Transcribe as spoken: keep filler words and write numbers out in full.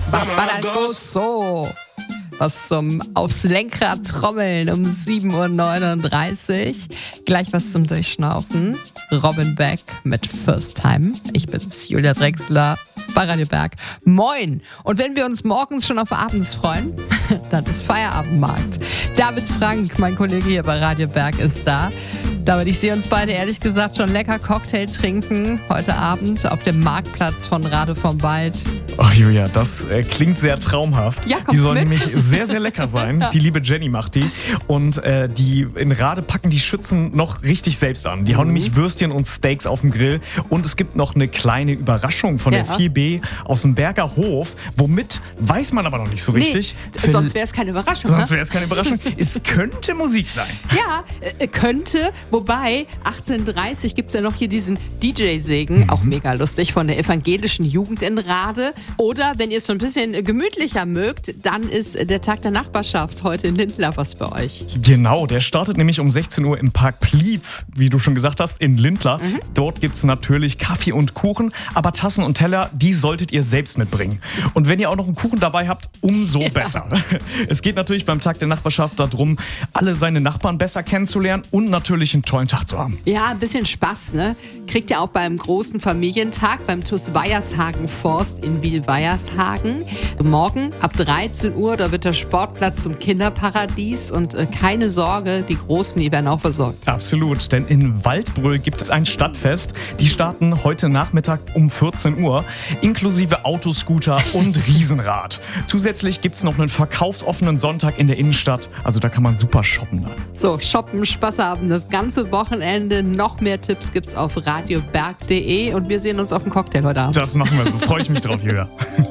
So, was zum aufs Lenkrad trommeln um sieben Uhr neununddreißig. Gleich was zum Durchschnaufen. Robin Beck mit First Time. Ich bin's, Julia Drechsler bei Radio Berg. Moin! Und wenn wir uns morgens schon auf abends freuen, dann ist Feierabendmarkt. David Frank, mein Kollege hier bei Radio Berg, ist da. David, ich sehe uns beide ehrlich gesagt schon lecker Cocktail trinken heute Abend auf dem Marktplatz von Rade vom Wald. Ach Julia, das äh, klingt sehr traumhaft. Ja, die soll mit? nämlich sehr, sehr lecker sein. Ja. Die liebe Jenny macht die. Und äh, die in Rade packen die Schützen noch richtig selbst an. Die hauen Mhm. nämlich Würstchen und Steaks auf den Grill. Und es gibt noch eine kleine Überraschung von Ja. der vier B aus dem Berger Hof. Womit, weiß man aber noch nicht so richtig. Nee, sonst wäre es keine Überraschung. Sonst ne? wäre es keine Überraschung. Es könnte Musik sein. Ja, äh, könnte. Wobei, achtzehn Uhr dreißig gibt es ja noch hier diesen D J-Segen, auch mega lustig, von der evangelischen Jugend in Rade. Oder, wenn ihr es so ein bisschen gemütlicher mögt, dann ist der Tag der Nachbarschaft heute in Lindlar was bei euch. Genau, der startet nämlich um sechzehn Uhr im Park Plietz, wie du schon gesagt hast, in Lindlar. Mhm. Dort gibt es natürlich Kaffee und Kuchen, aber Tassen und Teller, die solltet ihr selbst mitbringen. Und wenn ihr auch noch einen Kuchen dabei habt, umso Ja. besser. Es geht natürlich beim Tag der Nachbarschaft darum, alle seine Nachbarn besser kennenzulernen und natürlich einen tollen Tag zu haben. Ja, ein bisschen Spaß, ne? Kriegt ihr auch beim großen Familientag beim T U S Weiershagen Forst in Wiel-Weiershagen. Morgen ab dreizehn Uhr, da wird der Sportplatz zum Kinderparadies und äh, keine Sorge, die Großen, die werden auch versorgt. Absolut, denn in Waldbröl gibt es ein Stadtfest. Die starten heute Nachmittag um vierzehn Uhr, inklusive Autoscooter und Riesenrad. Zusätzlich gibt es noch einen verkaufsoffenen Sonntag in der Innenstadt. Also da kann man super shoppen dann. So, shoppen, Spaß haben, das ganze Wochenende. Noch mehr Tipps gibt's auf radioberg punkt de und wir sehen uns auf dem Cocktail heute Abend. Das machen wir so. Freue ich mich drauf, Julia.